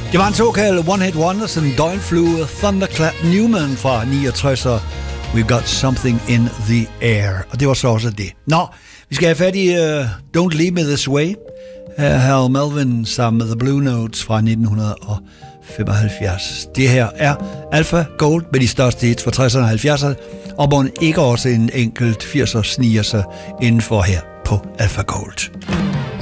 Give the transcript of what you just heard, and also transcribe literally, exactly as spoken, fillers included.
Det var en såkaldt One Hit Wonders, en døgnflue, Thunderclap Newman fra niogtres, og We've Got Something in the Air. Og det var så også det. Nå, vi skal have fat i uh, Don't Leave Me This Way. Her er Harold Melvin sammen med The Blue Notes fra nitten femoghalvfjerds. Det her er Alpha Gold med de største hits fra tresserne og halvfjerdserne, og hvor ikke også en enkelt firser sniger sig indenfor her på Alpha Gold.